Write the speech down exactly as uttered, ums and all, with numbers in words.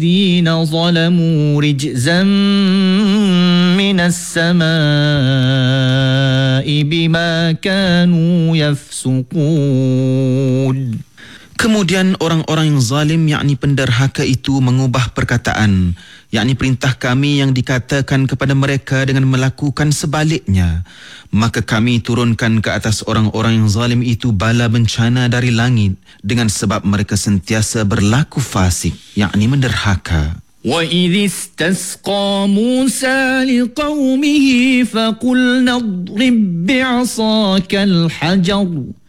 الذين ظلموا رجزا من السماء بما كانوا يفسقون. Kemudian orang-orang yang zalim yakni penderhaka itu mengubah perkataan, yakni perintah kami yang dikatakan kepada mereka dengan melakukan sebaliknya. Maka kami turunkan ke atas orang-orang yang zalim itu bala bencana dari langit dengan sebab mereka sentiasa berlaku fasik, yakni menderhaka. وَإِذِ اسْتَسْقَى مُوسَى لِقَوْمِهِ فَقُلْنَا اضْرِبْ بِعَصَاكَ الْحَجَرَ